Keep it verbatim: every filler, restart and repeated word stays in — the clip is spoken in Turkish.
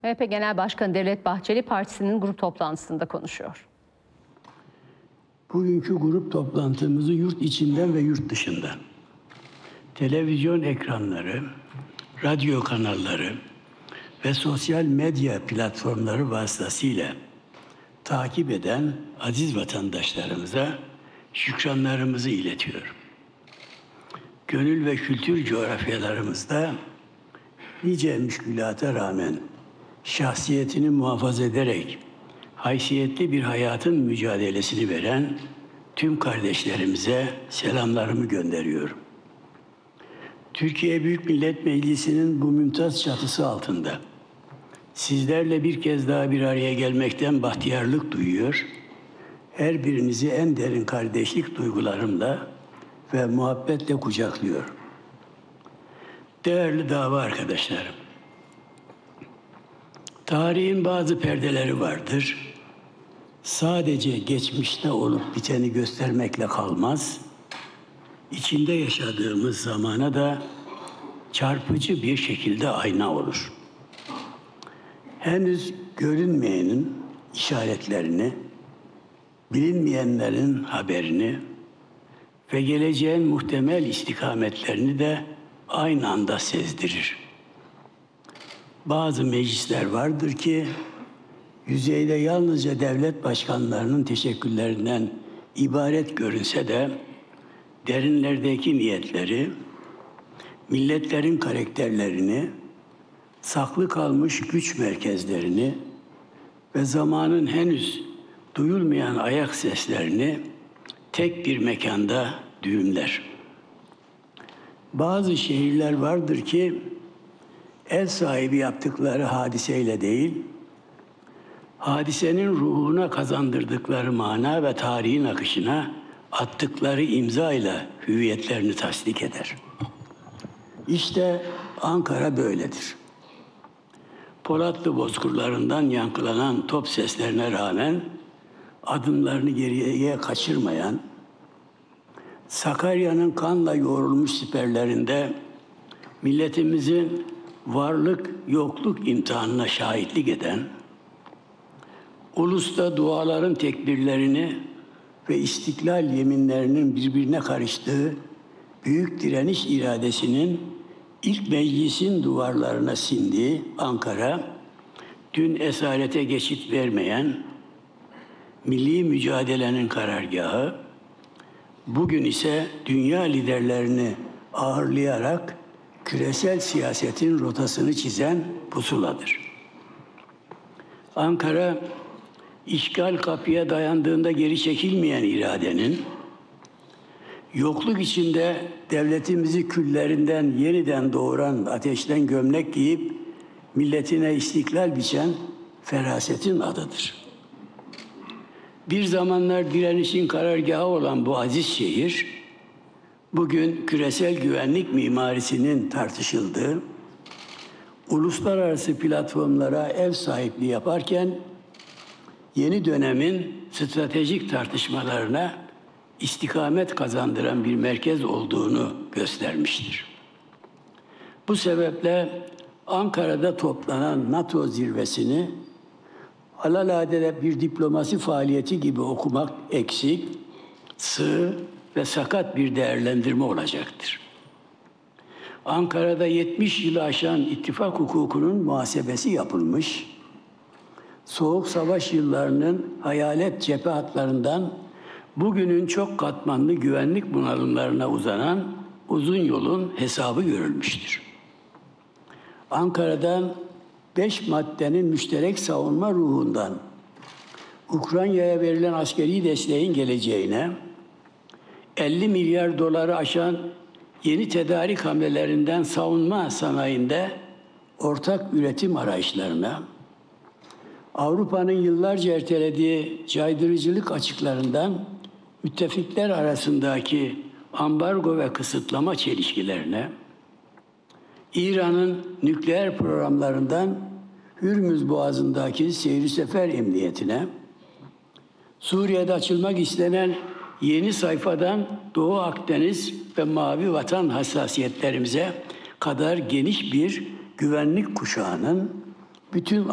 M H P Genel Başkanı Devlet Bahçeli partisinin grup toplantısında konuşuyor. Bugünkü grup toplantımızı yurt içinden ve yurt dışından, televizyon ekranları, radyo kanalları ve sosyal medya platformları vasıtasıyla takip eden aziz vatandaşlarımıza şükranlarımızı iletiyorum. Gönül ve kültür coğrafyalarımızda nice müşkülata rağmen şahsiyetini muhafaza ederek haysiyetli bir hayatın mücadelesini veren tüm kardeşlerimize selamlarımı gönderiyorum. Türkiye Büyük Millet Meclisi'nin bu mümtaz çatısı altında sizlerle bir kez daha bir araya gelmekten bahtiyarlık duyuyor, her birinizi en derin kardeşlik duygularımla ve muhabbetle kucaklıyorum. Değerli dava arkadaşlarım, tarihin bazı perdeleri vardır. Sadece geçmişte olup biteni göstermekle kalmaz, içinde yaşadığımız zamana da çarpıcı bir şekilde ayna olur. Henüz görünmeyenin işaretlerini, bilinmeyenlerin haberini ve geleceğin muhtemel istikametlerini de aynı anda sezdirir. Bazı meclisler vardır ki, yüzeyde yalnızca devlet başkanlarının teşekkürlerinden ibaret görünse de, derinlerdeki niyetleri, milletlerin karakterlerini, saklı kalmış güç merkezlerini ve zamanın henüz duyulmayan ayak seslerini tek bir mekanda düğümler. Bazı şehirler vardır ki, ev sahibi yaptıkları hadiseyle değil, hadisenin ruhuna kazandırdıkları mana ve tarihin akışına attıkları imzayla hüviyetlerini tasdik eder. İşte Ankara böyledir. Polatlı bozkırlarından yankılanan top seslerine rağmen adımlarını geriye kaçırmayan, Sakarya'nın kanla yoğrulmuş siperlerinde milletimizin varlık yokluk imtihanına şahitlik eden, ulusta duaların tekbirlerini ve istiklal yeminlerinin birbirine karıştığı büyük direniş iradesinin ilk meclisin duvarlarına sindiği Ankara, dün esarete geçit vermeyen milli mücadelenin karargahı, bugün ise dünya liderlerini ağırlayarak küresel siyasetin rotasını çizen pusuladır. Ankara, işgal kapıya dayandığında geri çekilmeyen iradenin, yokluk içinde devletimizi küllerinden yeniden doğuran ateşten gömlek giyip milletine istiklal biçen ferasetin adıdır. Bir zamanlar direnişin karargahı olan bu aziz şehir, bugün küresel güvenlik mimarisinin tartışıldığı, uluslararası platformlara ev sahipliği yaparken, yeni dönemin stratejik tartışmalarına istikamet kazandıran bir merkez olduğunu göstermiştir. Bu sebeple Ankara'da toplanan NATO zirvesini alelade bir diplomasi faaliyeti gibi okumak eksik, sığ ve sakat bir değerlendirme olacaktır. Ankara'da yetmiş yılı aşan ittifak hukukunun muhasebesi yapılmış, Soğuk Savaş yıllarının hayalet cephe hatlarından bugünün çok katmanlı güvenlik bunalımlarına uzanan uzun yolun hesabı görülmüştür. Ankara'dan beş maddenin müşterek savunma ruhundan Ukrayna'ya verilen askeri desteğin geleceğine, elli milyar doları aşan yeni tedarik hamlelerinden savunma sanayinde ortak üretim arayışlarına, Avrupa'nın yıllarca ertelediği caydırıcılık açıklarından müttefikler arasındaki ambargo ve kısıtlama çelişkilerine, İran'ın nükleer programlarından Hürmüz Boğazı'ndaki seyri sefer emniyetine, Suriye'de açılmak istenen yeni sayfadan Doğu Akdeniz ve Mavi Vatan hassasiyetlerimize kadar geniş bir güvenlik kuşağının bütün